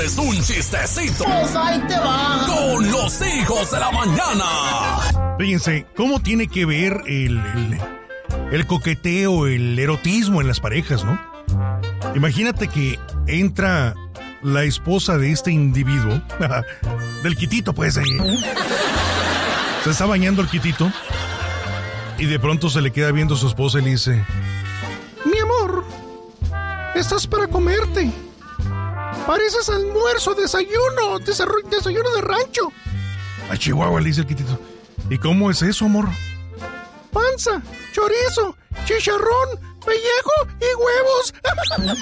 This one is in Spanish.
contándoles un chistecito. Pues ahí te va. Con los hijos de la mañana. Fíjense, ¿cómo tiene que ver el coqueteo, el erotismo en las parejas, no? Imagínate que entra la esposa de este individuo, del Quitito, pues, se está bañando el Quitito, y de pronto se le queda viendo a su esposa y le dice: mi amor, estás para comerte. Pareces almuerzo, desayuno de rancho. A Chihuahua, le dice el Quitito. ¿Y cómo es eso, amor? Panza, chorizo, chicharrón, pellejo y huevos.